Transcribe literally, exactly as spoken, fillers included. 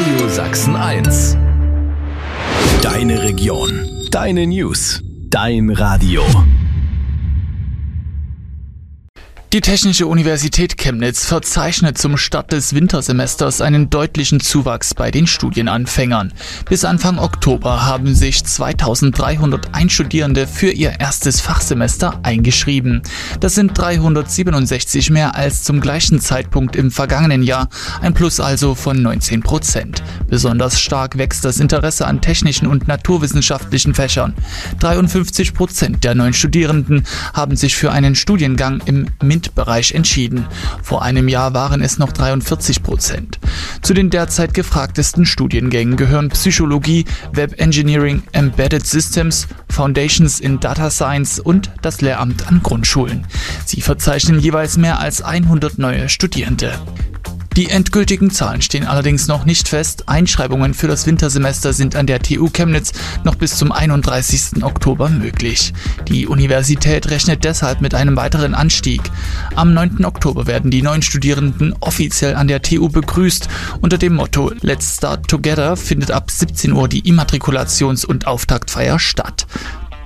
Radio Sachsen eins. Deine Region, deine News, dein Radio. Die Technische Universität Chemnitz verzeichnet zum Start des Wintersemesters einen deutlichen Zuwachs bei den Studienanfängern. Bis Anfang Oktober haben sich zweitausenddreihunderteins Studierende für ihr erstes Fachsemester eingeschrieben. Das sind dreihundertsiebenundsechzig mehr als zum gleichen Zeitpunkt im vergangenen Jahr, ein Plus also von neunzehn Prozent. Besonders stark wächst das Interesse an technischen und naturwissenschaftlichen Fächern. dreiundfünfzig Prozent der neuen Studierenden haben sich für einen Studiengang im MINT-Bereich entschieden. Vor einem Jahr waren es noch dreiundvierzig Prozent. Zu den derzeit gefragtesten Studiengängen gehören Psychologie, Web Engineering, Embedded Systems, Foundations in Data Science und das Lehramt an Grundschulen. Sie verzeichnen jeweils mehr als hundert neue Studierende. Die endgültigen Zahlen stehen allerdings noch nicht fest. Einschreibungen für das Wintersemester sind an der T U Chemnitz noch bis zum einunddreißigsten Oktober möglich. Die Universität rechnet deshalb mit einem weiteren Anstieg. Am neunten Oktober werden die neuen Studierenden offiziell an der T U begrüßt. Unter dem Motto Let's Start Together findet ab siebzehn Uhr die Immatrikulations- und Auftaktfeier statt.